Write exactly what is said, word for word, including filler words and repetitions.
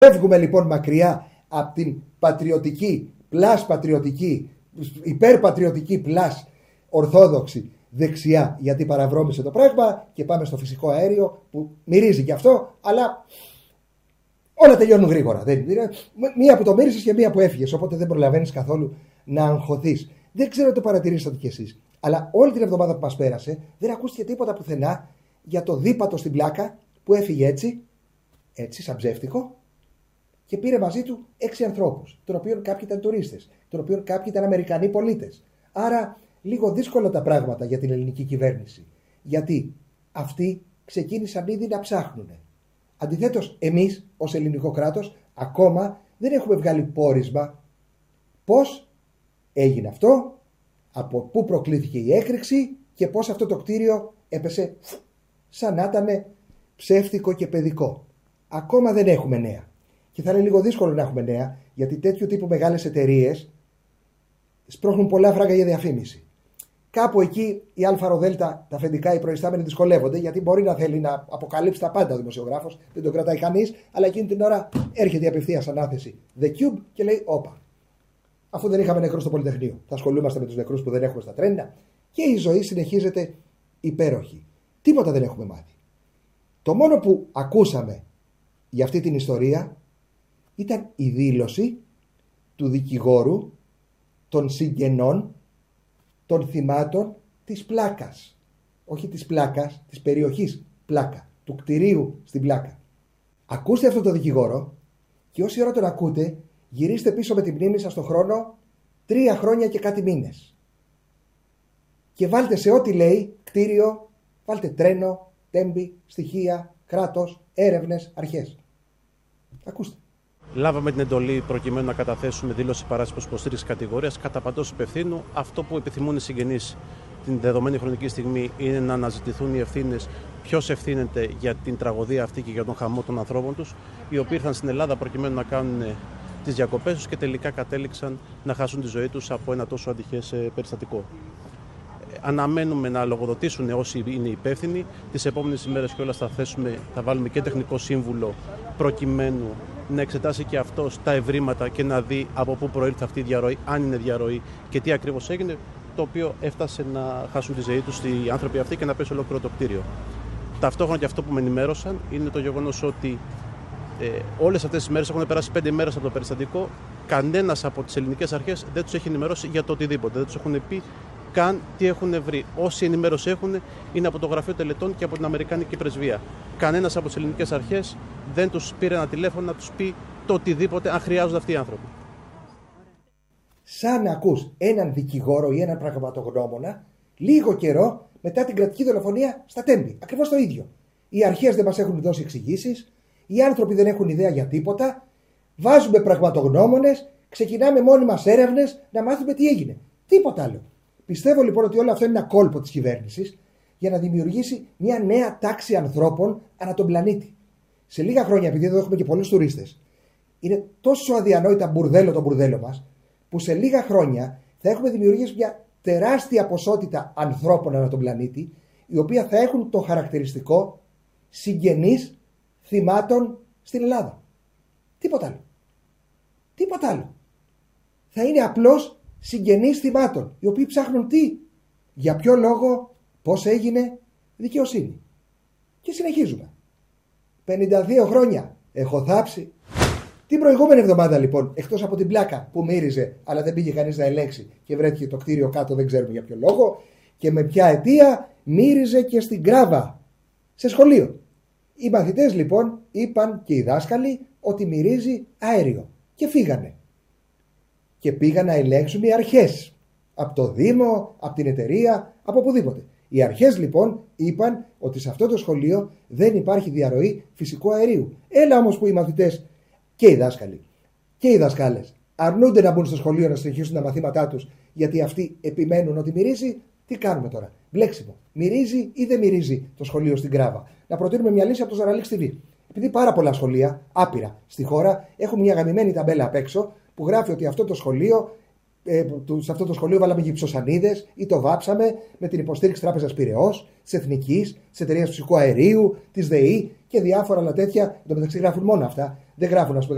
Φεύγουμε λοιπόν μακριά από την πατριωτική, πλάς πατριωτική, υπερπατριωτική, πλάς ορθόδοξη δεξιά, γιατί παραβρώμισε το πράγμα, και πάμε στο φυσικό αέριο που μυρίζει και αυτό, αλλά όλα τελειώνουν γρήγορα. Δεν, μία που το μύρισες και μία που έφυγες, οπότε δεν προλαβαίνεις καθόλου να αγχωθείς. Δεν ξέρω αν το παρατηρήσατε κι εσείς, αλλά όλη την εβδομάδα που μας πέρασε δεν ακούστηκε τίποτα πουθενά για το δίπατο στην πλάκα που έφυγε έτσι, έτσι σαν ψεύτικο, και πήρε μαζί του έξι ανθρώπους, των οποίων κάποιοι ήταν τουρίστες, των οποίων κάποιοι ήταν Αμερικανοί πολίτες. Άρα λίγο δύσκολα τα πράγματα για την ελληνική κυβέρνηση. Γιατί αυτοί ξεκίνησαν ήδη να ψάχνουν. Αντιθέτως, εμείς ως ελληνικό κράτος ακόμα δεν έχουμε βγάλει πόρισμα πώς έγινε αυτό, από πού προκλήθηκε η έκρηξη και πώς αυτό το κτίριο έπεσε σαν να ήταν ψεύτικο και παιδικό. Ακόμα δεν έχουμε νέα. Και θα είναι λίγο δύσκολο να έχουμε νέα, γιατί τέτοιου τύπου μεγάλες εταιρείες σπρώχνουν πολλά φράγκα για διαφήμιση. Κάπου εκεί η ΑΔ, τα αφεντικά, οι προϊστάμενοι δυσκολεύονται, γιατί μπορεί να θέλει να αποκαλύψει τα πάντα ο δημοσιογράφος, δεν τον κρατάει κανείς, αλλά εκείνη την ώρα έρχεται η απευθείας ανάθεση The Cube και λέει: όπα, αφού δεν είχαμε νεκρούς στο Πολυτεχνείο, θα ασχολούμαστε με τους νεκρούς που δεν έχουμε στα τρένα, και η ζωή συνεχίζεται υπέροχη. Τίποτα δεν έχουμε μάθει. Το μόνο που ακούσαμε για αυτή την ιστορία ήταν η δήλωση του δικηγόρου των συγγενών των θυμάτων της πλάκας. Όχι της πλάκας, της περιοχής πλάκα, του κτηρίου στην πλάκα. Ακούστε αυτό το δικηγόρο και όση ώρα τον ακούτε, γυρίστε πίσω με τη μνήμη σας στον χρόνο τρία χρόνια και κάτι μήνες. Και βάλτε σε ό,τι λέει κτίριο, βάλτε τρένο, τέμπη, στοιχεία, κράτος, έρευνες, αρχές. Ακούστε. Λάβαμε την εντολή προκειμένου να καταθέσουμε δήλωση παράσυπος υποστήριξης κατηγορίας κατά παντός υπευθύνου. Αυτό που επιθυμούν οι συγγενείς την δεδομένη χρονική στιγμή είναι να αναζητηθούν οι ευθύνες, ποιος ευθύνεται για την τραγωδία αυτή και για τον χαμό των ανθρώπων τους, οι οποίοι ήρθαν στην Ελλάδα προκειμένου να κάνουν τις διακοπές τους και τελικά κατέληξαν να χάσουν τη ζωή τους από ένα τόσο ατυχές περιστατικό. Αναμένουμε να λογοδοτήσουν όσοι είναι υπεύθυνοι. Τις επόμενες ημέρες κιόλας θα, θέσουμε, θα βάλουμε και τεχνικό σύμβουλο προκειμένου να εξετάσει και αυτός τα ευρήματα και να δει από πού προήλθε αυτή η διαρροή, αν είναι διαρροή και τι ακριβώς έγινε, το οποίο έφτασε να χάσουν τη ζωή τους οι άνθρωποι αυτοί και να πέσει ολόκληρο το κτίριο. Ταυτόχρονα και αυτό που με ενημέρωσαν είναι το γεγονός ότι ε, όλες αυτές τις μέρες έχουν περάσει πέντε μέρες από το περιστατικό. Κανένας από τις ελληνικές αρχές δεν τους έχει ενημερώσει για το οτιδήποτε. Δεν τους έχουν πει καν τι έχουν βρει. Όσοι ενημέρωση έχουν είναι από το Γραφείο Τελετών και από την Αμερικάνικη Πρεσβεία. Κανένας από τις ελληνικές αρχές δεν τους πήρε ένα τηλέφωνο να τους πει το οτιδήποτε, αν χρειάζονται αυτοί οι άνθρωποι. Σαν να ακούς έναν δικηγόρο ή έναν πραγματογνώμονα λίγο καιρό μετά την κρατική δολοφονία στα Τέμπη. Ακριβώς το ίδιο. Οι αρχές δεν μας έχουν δώσει εξηγήσεις, οι άνθρωποι δεν έχουν ιδέα για τίποτα, βάζουμε πραγματογνώμονες, ξεκινάμε μόνοι μας έρευνες να μάθουμε τι έγινε. Τίποτα άλλο. Πιστεύω λοιπόν ότι όλο αυτό είναι ένα κόλπο της κυβέρνησης για να δημιουργήσει μια νέα τάξη ανθρώπων ανά τον πλανήτη. Σε λίγα χρόνια, επειδή εδώ έχουμε και πολλούς τουρίστες, είναι τόσο αδιανόητα μπουρδέλο το μπουρδέλο μας, που σε λίγα χρόνια θα έχουμε δημιουργήσει μια τεράστια ποσότητα ανθρώπων ανά τον πλανήτη, οι οποίοι θα έχουν το χαρακτηριστικό συγγενείς θυμάτων στην Ελλάδα. Τίποτα άλλο. Τίποτα άλλο. Θα είναι απλώς συγγενείς θυμάτων, οι οποίοι ψάχνουν τι, για ποιο λόγο, πώς έγινε, δικαιοσύνη. Και συνεχίζουμε. πενήντα δύο χρόνια έχω θάψει. Την προηγούμενη εβδομάδα λοιπόν, εκτός από την πλάκα που μύριζε, αλλά δεν πήγε κανείς να ελέγξει και βρέθηκε το κτίριο κάτω, δεν ξέρουμε για ποιο λόγο, και με ποια αιτία, μύριζε και στην Κράβα, σε σχολείο. Οι μαθητές λοιπόν είπαν και οι δάσκαλοι ότι μυρίζει αέριο και φύγανε. Και πήγαν να ελέγξουν οι αρχές. Από το Δήμο, από την εταιρεία, από οπουδήποτε. Οι αρχές λοιπόν είπαν ότι σε αυτό το σχολείο δεν υπάρχει διαρροή φυσικού αερίου. Έλα όμως που οι μαθητές και οι δάσκαλοι και οι δασκάλες αρνούνται να μπουν στο σχολείο να συνεχίσουν τα μαθήματά τους, γιατί αυτοί επιμένουν ότι μυρίζει. Τι κάνουμε τώρα? Μπλέξιμο. Μυρίζει ή δεν μυρίζει το σχολείο στην Κράβα? Να προτείνουμε μια λύση από το Ζαραλίξ τι βι. Επειδή πάρα πολλά σχολεία, άπειρα στη χώρα, έχουν μια γαμημένη ταμπέλα απ' έξω που γράφει ότι αυτό το σχολείο, ε, σε αυτό το σχολείο βάλαμε γυψοσανίδες ή το βάψαμε με την υποστήριξη Τράπεζας Πειραιώς, της Εθνικής, της Εταιρείας Φυσικού Αερίου, της ΔΕΗ και διάφορα άλλα τέτοια. Εν τω μεταξύ γράφουν μόνο αυτά. Δεν γράφουν, ας πούμε,